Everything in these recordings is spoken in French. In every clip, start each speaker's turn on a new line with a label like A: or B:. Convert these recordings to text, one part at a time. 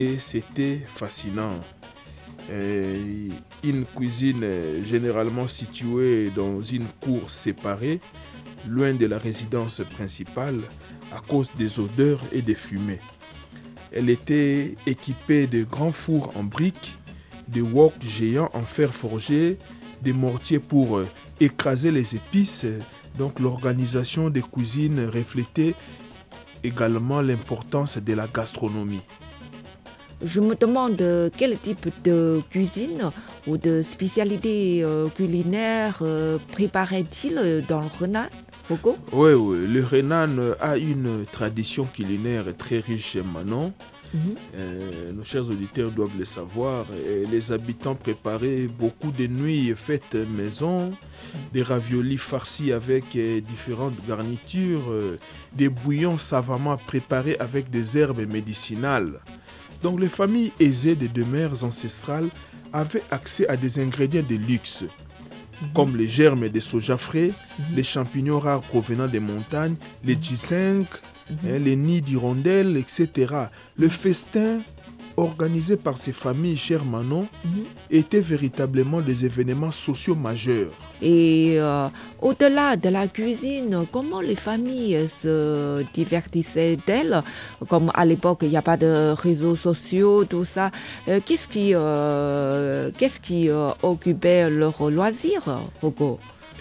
A: Et c'était fascinant. Une cuisine généralement située dans une cour séparée, loin de la résidence principale, à cause des odeurs et des fumées. Elle était équipée de grands fours en briques, de woks géants en fer forgé, des mortiers pour écraser les épices. Donc l'organisation des cuisines reflétait également l'importance de la gastronomie.
B: Je me demande quel type de cuisine ou de spécialité culinaire préparait-il dans le Henan, Hugo?
A: Oui, le Henan a une tradition culinaire très riche et Manon. Nos chers auditeurs doivent le savoir. Les habitants préparaient beaucoup de nouilles faites maison, des raviolis farcis avec différentes garnitures, des bouillons savamment préparés avec des herbes médicinales. Donc les familles aisées des demeures ancestrales avaient accès à des ingrédients de luxe, comme les germes de soja frais, les champignons rares provenant des montagnes, les ginseng, les nids d'hirondelles, etc. Le festin organisé par ces familles, cher Manon, était véritablement des événements sociaux majeurs.
B: Et au-delà de la cuisine, comment les familles se divertissaient-elles? Comme à l'époque, il n'y a pas de réseaux sociaux, tout ça. Qu'est-ce qui occupait leurs loisirs, Hugo?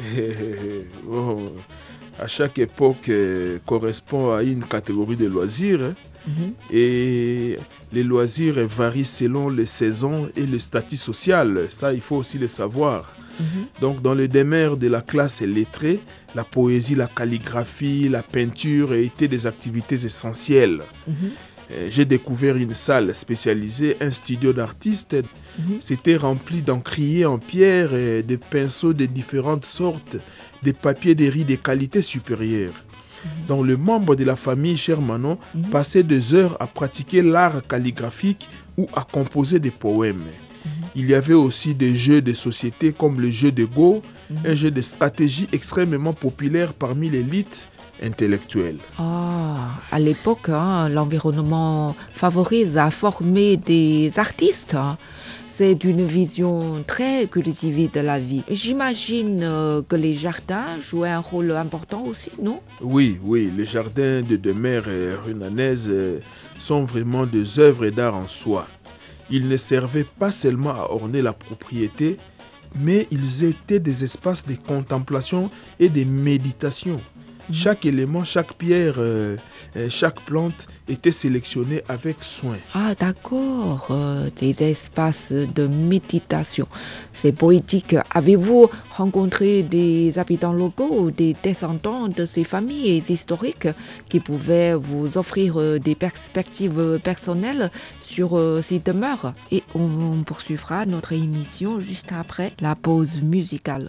A: À chaque époque correspond à une catégorie de loisirs. Et les loisirs varient selon les saisons et le statut social. Ça, il faut aussi le savoir. Donc, dans les demeures de la classe lettrée, la poésie, la calligraphie, la peinture étaient des activités essentielles. J'ai découvert une salle spécialisée, un studio d'artistes. C'était rempli d'encriers en pierre, de pinceaux de différentes sortes, de papiers de riz de qualité supérieure. Donc le membre de la famille, cher Manon, passait des heures à pratiquer l'art calligraphique ou à composer des poèmes. Il y avait aussi des jeux de société comme le jeu de Go, un jeu de stratégie extrêmement populaire parmi l'élite intellectuelle.
B: À l'époque, l'environnement favorise à former des artistes. C'est une vision très cultivée de la vie. J'imagine que les jardins jouaient un rôle important aussi, non?
A: Oui, les jardins de demeure hunanaises sont vraiment des œuvres d'art en soi. Ils ne servaient pas seulement à orner la propriété, mais ils étaient des espaces de contemplation et de méditation. Chaque élément, chaque pierre, chaque plante était sélectionnée avec soin.
B: D'accord, des espaces de méditation. C'est poétique. Avez-vous rencontré des habitants locaux ou des descendants de ces familles historiques qui pouvaient vous offrir des perspectives personnelles sur ces demeures? Et on poursuivra notre émission juste après la pause musicale.